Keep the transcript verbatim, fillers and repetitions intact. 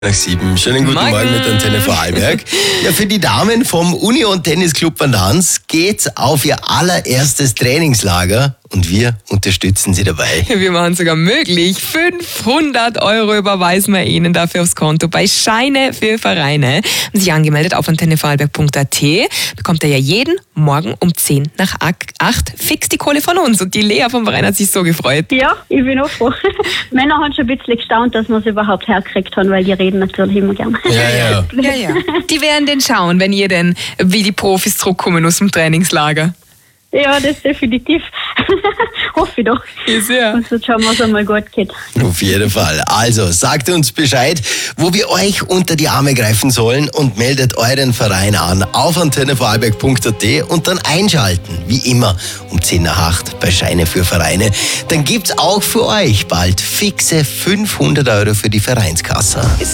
Nach sieben. Schönen guten Morgen, Morgen mit Antenne Vorarlberg. Ja, für die Damen vom Union Tennisclub Vandanz geht's auf ihr allererstes Trainingslager und wir unterstützen sie dabei. Wir machen sogar möglich. fünfhundert Euro überweisen wir Ihnen dafür aufs Konto bei Scheine für Vereine. Haben sich angemeldet auf antenne vorarlberg punkt a t. Bekommt er ja jeden Morgen um zehn nach acht fix die Kohle von uns. Und die Lea vom Verein hat sich so gefreut. Ja, ich bin auch froh. Männer haben schon ein bisschen gestaunt, dass wir es überhaupt hergekriegt haben, weil die reden natürlich immer gern. Ja, ja. Ja, ja. Die werden den schauen, wenn ihr denn wie die Profis zurückkommen aus dem Trainingslager. Ja, das definitiv. Hoffe ich doch. Ist ja. Und so schauen wir es einmal gut geht. Auf jeden Fall. Also, sagt uns Bescheid, wo wir euch unter die Arme greifen sollen und meldet euren Verein an auf antenne vorarlberg punkt a t und dann einschalten, wie immer, um zehn nach acht bei Scheine für Vereine. Dann gibt's auch für euch bald fixe fünfhundert Euro für die Vereinskasse.